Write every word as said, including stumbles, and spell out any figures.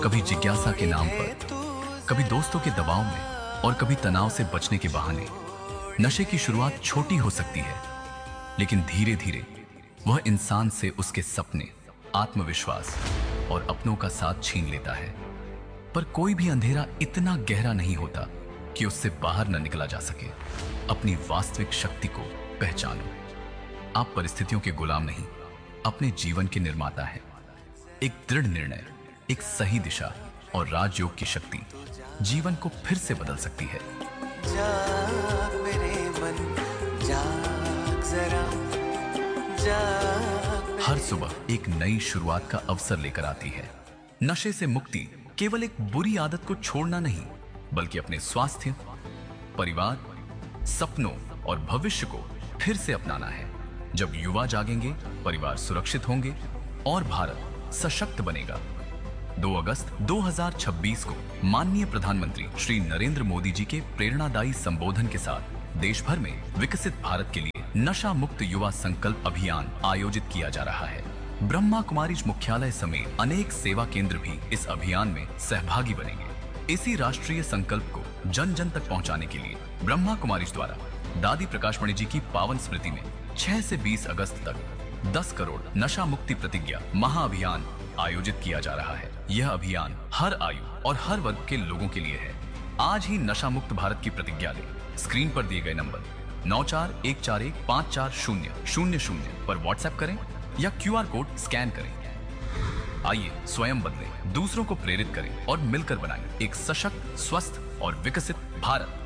कभी जिज्ञासा के नाम पर, कभी दोस्तों के दबाव में और कभी तनाव से बचने के बहाने। नशे की शुरुआत छोटी हो सकती है, लेकिन धीरे धीरे वह इंसान से उसके सपने, आत्मविश्वास और अपनों का साथ छीन लेता है। पर कोई भी अंधेरा इतना गहरा नहीं होता कि उससे बाहर न निकला जा सके। अपनी वास्तविक शक्ति को पहचानो। आप परिस्थितियों के गुलाम नहीं, अपने जीवन के निर्माता हैं। एक दृढ़ निर्णय, एक सही दिशा और राजयोग की शक्ति जीवन को फिर से बदल सकती है। जाग मेरे मन, जाग जरा, जाग हर सुबह एक नई शुरुआत का अवसर लेकर आती है। नशे से मुक्ति केवल एक बुरी आदत को छोड़ना नहीं, बल्कि अपने स्वास्थ्य, परिवार, सपनों और भविष्य को फिर से अपनाना है। जब युवा जागेंगे, परिवार सुरक्षित होंगे और भारत सशक्त बनेगा। दो अगस्त दो हज़ार छब्बीस को माननीय प्रधानमंत्री श्री नरेंद्र मोदी जी के प्रेरणादायी संबोधन के साथ देश भर में विकसित भारत के लिए नशा मुक्त युवा संकल्प अभियान आयोजित किया जा रहा है। ब्रह्मा कुमारीज मुख्यालय समेत अनेक सेवा केंद्र भी इस अभियान में सहभागी बनेंगे। इसी राष्ट्रीय संकल्प को जन जन तक पहुंचाने के लिए ब्रह्मा कुमारीज द्वारा दादी प्रकाशमणि जी की पावन स्मृति में छह से बीस अगस्त तक दस करोड़ नशा मुक्ति प्रतिज्ञा महाअभियान आयोजित किया जा रहा है। यह अभियान हर आयु और हर वर्ग के लोगों के लिए है। आज ही नशा मुक्त भारत की प्रतिज्ञा लें। स्क्रीन पर दिए गए नंबर नौ चार एक चार एक पाँच चार शून्य शून्य शून्य पर व्हाट्सएप करें या क्यू आर कोड स्कैन करें। आइए स्वयं बदलें, दूसरों को प्रेरित करें और मिलकर बनाएं एक सशक्त, स्वस्थ और विकसित भारत।